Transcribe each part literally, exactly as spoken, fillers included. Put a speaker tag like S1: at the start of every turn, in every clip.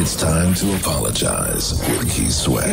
S1: It's time to apologize with Keith Sweat.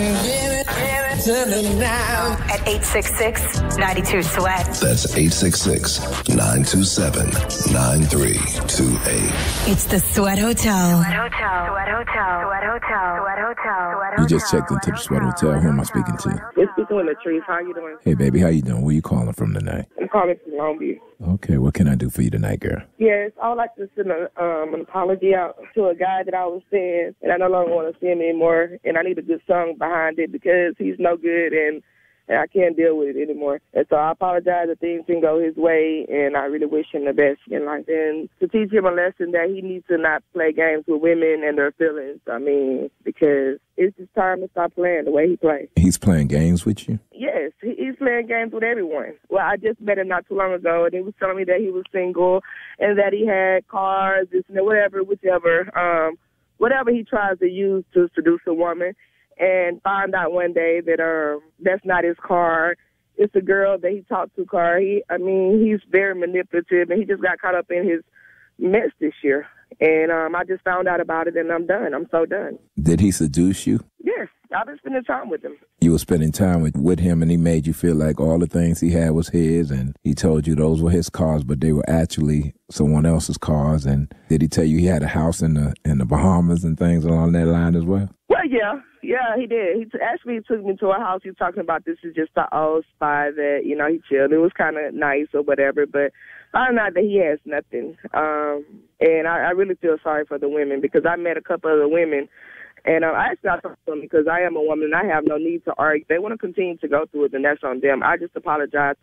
S2: At eight six six, nine two, SWEAT.
S1: That's eight six six, nine two seven, nine three two eight.
S2: It's the Sweat Hotel. Sweat Hotel. Sweat Hotel. Sweat Hotel. Sweat Hotel.
S3: You just checked into the Sweat Hotel. Who am I speaking to?
S4: You're speaking with Latrice. How you doing?
S3: Hey, baby, how you doing? Where you calling from tonight?
S4: I'm calling from Long Beach.
S3: Okay, what can I do for you tonight, girl?
S4: Yes, I would like to send a, um, an apology out to a guy that I was seeing, and I no longer want to see him anymore, and I need a good song behind it because he's no good, and, and I can't deal with it anymore. And so I apologize that things didn't go his way, and I really wish him the best in life. And to teach him a lesson that he needs to not play games with women and their feelings, I mean, because it's just time to stop playing the way he plays.
S3: He's playing games with you?
S4: Yes, he, he's playing games with everyone. Well, I just met him not too long ago, and he was telling me that he was single and that he had cars, this and that, whatever, whichever, um, whatever he tries to use to seduce a woman, and find out one day that um, that's not his car. It's a girl that he talked to car. He, I mean, he's very manipulative, and he just got caught up in his mess this year. And um, I just found out about it, and I'm done. I'm so done.
S3: Did he seduce you?
S4: Yes, I've been spending time with him.
S3: You were spending time with, with him, and he made you feel like all the things he had was his, and he told you those were his cars, but they were actually someone else's cars. And did he tell you he had a house in the in the Bahamas and things along that line as well?
S4: Well, yeah. Yeah, he did. He t- actually took me to a house. He was talking about this is just an old spy that, you know, he chilled. It was kind of nice or whatever, but found out that he has nothing. Um, and I, I really feel sorry for the women because I met a couple of the women, and uh, I actually I talked to them because I am a woman and I have no need to argue. They want to continue to go through it, and that's on them. I just apologize